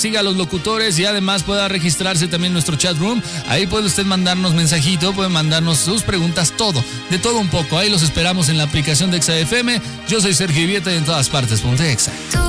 siga a los locutores y además pueda registrarse también en nuestro chat room. Ahí puede usted mandarnos mensajito, puede mandarnos sus preguntas, de todo un poco. Ahí los esperamos en la aplicación de Exa FM. Yo soy Sergio Vieta y en todas partes. Exa.